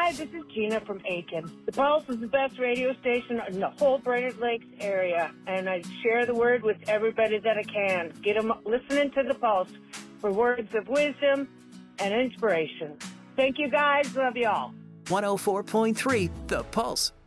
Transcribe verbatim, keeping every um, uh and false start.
Hi, this is Gina from Aiken. The Pulse is the best radio station in the whole Brainerd Lakes area, and I share the word with everybody that I can. Get them listening to the Pulse for words of wisdom and inspiration. Thank you, guys. Love you all. one oh four point three The Pulse.